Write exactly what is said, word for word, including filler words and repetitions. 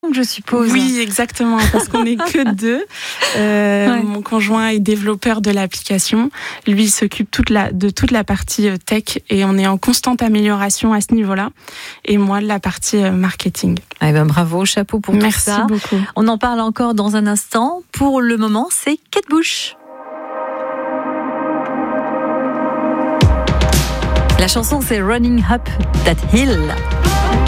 donc, je suppose. Oui, exactement, parce qu'on n'est que deux. Euh, Ouais. Mon conjoint est développeur de l'application. Lui, il s'occupe toute la, de toute la partie euh, tech et on est en constante amélioration à ce niveau-là. Et moi, de la partie euh, marketing. Eh ben, bravo, chapeau pour Merci tout ça. beaucoup. On en parle encore dans un instant. Pour le moment, c'est Kate Bush. La chanson, c'est Running Up That Hill.